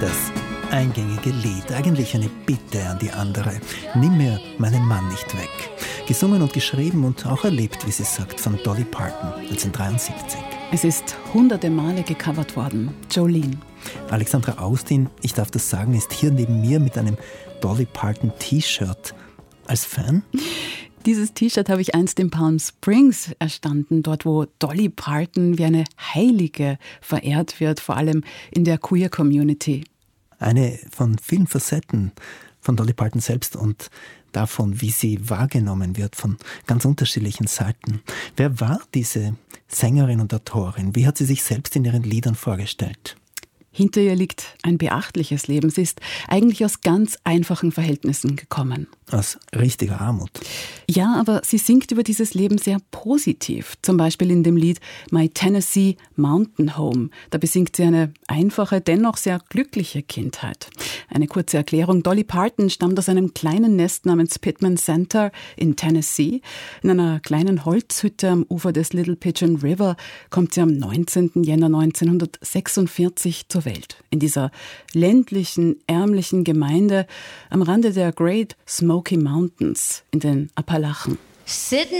Das eingängige Lied, eigentlich eine Bitte an die andere. Nimm mir meinen Mann nicht weg. Gesungen und geschrieben und auch erlebt, wie sie sagt, von Dolly Parton 1973. Es ist hunderte Male gecovert worden. Jolene. Alexandra Austin, ich darf das sagen, ist hier neben mir mit einem Dolly Parton T-Shirt. Als Fan? Dieses T-Shirt habe ich einst in Palm Springs erstanden, dort wo Dolly Parton wie eine Heilige verehrt wird, vor allem in der Queer-Community. Eine von vielen Facetten von Dolly Parton selbst und davon, wie sie wahrgenommen wird, von ganz unterschiedlichen Seiten. Wer war diese Sängerin und Autorin? Wie hat sie sich selbst in ihren Liedern vorgestellt? Hinter ihr liegt ein beachtliches Leben. Sie ist eigentlich aus ganz einfachen Verhältnissen gekommen. Aus richtiger Armut. Ja, aber sie singt über dieses Leben sehr positiv. Zum Beispiel in dem Lied My Tennessee Mountain Home. Da besingt sie eine einfache, dennoch sehr glückliche Kindheit. Eine kurze Erklärung. Dolly Parton stammt aus einem kleinen Nest namens Pittman Center in Tennessee. In einer kleinen Holzhütte am Ufer des Little Pigeon River kommt sie am 19. Jänner 1946 zur Welt. In dieser ländlichen, ärmlichen Gemeinde am Rande der Great Smoky Mountains in den Appalachen. Sitting